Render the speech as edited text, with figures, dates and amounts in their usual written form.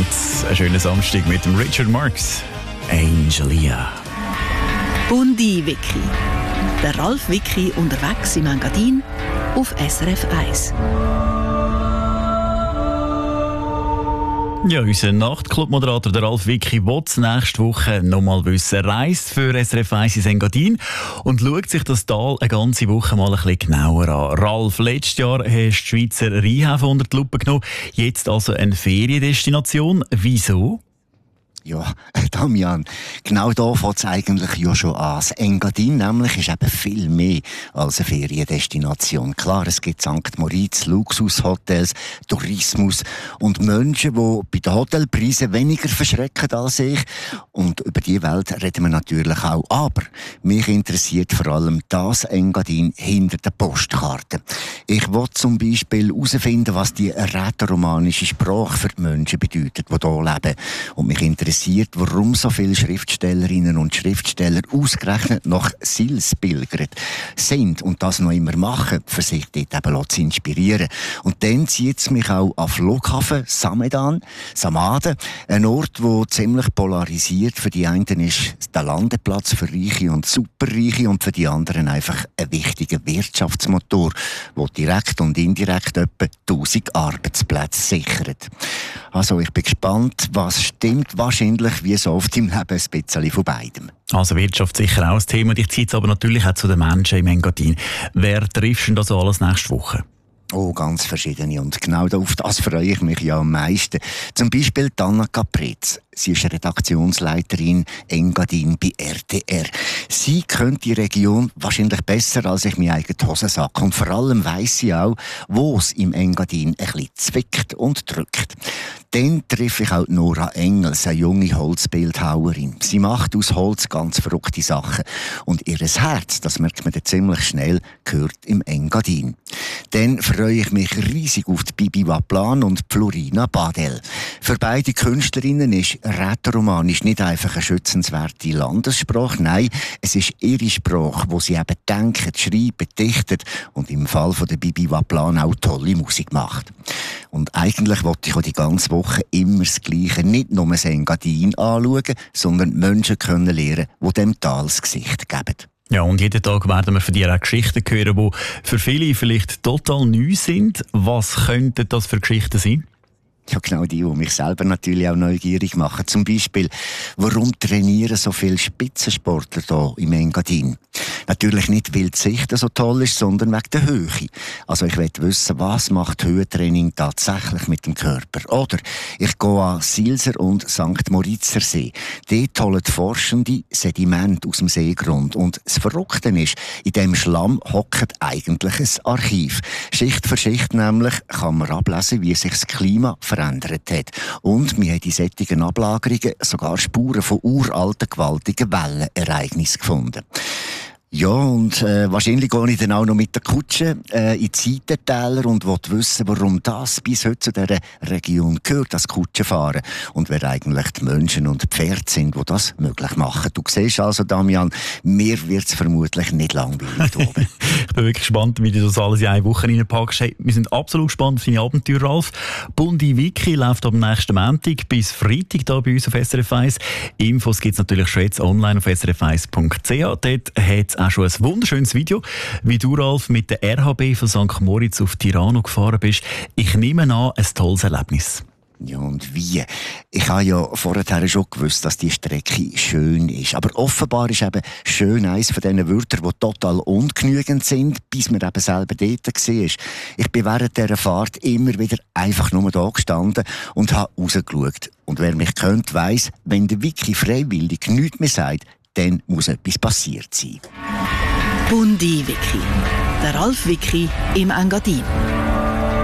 Ein schöner Samstag mit dem Richard Marx. Angelia. Bundi Wiki. Der Ralf Wiki unterwegs im Engadin auf SRF 1. Ja, unser Nachtclub-Moderator, der Ralf Wiki, will nächste Woche nochmal wissen, reist für SRF 1 ins Engadin und schaut sich das Tal eine ganze Woche mal ein bisschen genauer an. Ralf, letztes Jahr hast du die Schweizer Rheinhäfen unter die Lupe genommen, jetzt also eine Feriendestination. Wieso? Ja, Damian, genau da fängt es eigentlich ja schon an. Das Engadin nämlich ist eben viel mehr als eine Feriendestination. Klar, es gibt St. Moritz, Luxushotels, Tourismus und Menschen, die bei den Hotelpreisen weniger verschrecken als ich. Und über diese Welt reden wir natürlich auch. Aber mich interessiert vor allem das Engadin hinter der Postkarte. Ich will zum Beispiel herausfinden, was die rätoromanische Sprache für die Menschen bedeutet, die hier leben. Und mich interessiert, warum so viele Schriftstellerinnen und Schriftsteller ausgerechnet nach Sils pilgern sind und das noch immer machen, für sich dort eben zu inspirieren. Und dann zieht es mich auch an Flughafen Samaden, ein Ort, der ziemlich polarisiert. Für die einen ist der Landeplatz für Reiche und Superreiche und für die anderen einfach ein wichtiger Wirtschaftsmotor, der direkt und indirekt etwa 1000 Arbeitsplätze sichert. Also ich bin gespannt, was stimmt, wahrscheinlich wie so oft im Leben ein bisschen von beidem. Also Wirtschaft sicher auch ein Thema. Ich ziehe jetzt aber natürlich auch zu den Menschen im Engadin. Wer triffst du denn da so alles nächste Woche? Oh, ganz verschiedene. Und genau auf das freue ich mich ja am meisten. Zum Beispiel Anna Capretz. Sie ist Redaktionsleiterin Engadin bei RTR. Sie kennt die Region wahrscheinlich besser als ich meine eigene Hosensack. Und vor allem weiss sie auch, wo es im Engadin ein bisschen zwickt und drückt. Dann treffe ich auch Nora Engels, eine junge Holzbildhauerin. Sie macht aus Holz ganz verrückte Sachen. Und ihr Herz, das merkt man dann ziemlich schnell, gehört im Engadin. Dann freue ich mich riesig auf die Bibi Waplan und Florina Badel. Für beide Künstlerinnen ist Rätoromanisch nicht einfach eine schützenswerte Landessprache, nein, es ist ihre Sprache, wo sie eben denken, schreiben, dichten und im Fall von der Bibi Waplan auch tolle Musik macht. Und eigentlich wollte ich auch die ganze Woche immer das Gleiche, nicht nur das Engadin anschauen, sondern Menschen kennenlernen, die dem Tal das Gesicht geben. Ja, und jeden Tag werden wir von dir auch Geschichten hören, die für viele vielleicht total neu sind. Was könnten das für Geschichten sein? Ja, genau die mich selber natürlich auch neugierig machen. Zum Beispiel, warum trainieren so viele Spitzensportler hier im Engadin? Natürlich nicht, weil die Sicht so toll ist, sondern wegen der Höhe. Also ich will wissen, was macht Höhentraining tatsächlich mit dem Körper? Oder ich gehe an Silser und St. Moritzer See. Dort holen die Forschende Sediment aus dem Seegrund. Und das Verrückte ist, in diesem Schlamm hockt eigentlich ein Archiv. Schicht für Schicht nämlich kann man ablesen, wie sich das Klima verändert hat. Und wir haben in solchen Ablagerungen sogar Spuren von uralten, gewaltigen Wellenereignissen gefunden. Ja, und wahrscheinlich gehe ich dann auch noch mit der Kutsche in die Seitentäler und will wissen, warum das bis heute zu dieser Region gehört, das Kutschenfahren. Und wer eigentlich die Menschen und die Pferde sind, die das möglich machen. Du siehst also, Damian, mir wird es vermutlich nicht langweilig oben. Ich bin wirklich gespannt, wie du das alles in eine Woche reinpackst. Hey, wir sind absolut gespannt auf deine Abenteuer, Ralf. Bundi Wiki läuft am nächsten Montag bis Freitag hier bei uns auf SRF 1. Infos gibt es natürlich schon jetzt online auf srf1.ch. Dort hat es auch schon ein wunderschönes Video, wie du, Ralf, mit der RHB von St. Moritz auf Tirano gefahren bist. Ich nehme an, ein tolles Erlebnis. Ja, und wie? Ich habe ja vorher schon gewusst, dass die Strecke schön ist. Aber offenbar ist eben schön eines von diesen Wörtern, die total ungenügend sind, bis man eben selber dort war. Ich bin während dieser Fahrt immer wieder einfach nur da gestanden und habe rausgeschaut. Und wer mich kennt, weiss, wenn der Wiki freiwillig nichts mehr sagt, dann muss etwas passiert sein. Bundi Wiki. Der Ralf Wiki im Engadin.